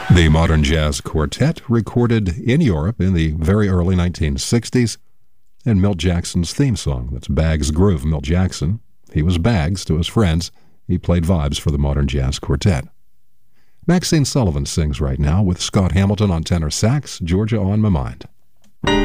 The Modern Jazz Quartet, recorded in Europe in the very early 1960s, and Milt Jackson's theme song. That's Bags Groove. Milt Jackson, he was Bags to his friends. He played vibes for the Modern Jazz Quartet. Maxine Sullivan sings right now with Scott Hamilton on tenor sax, Georgia on My Mind.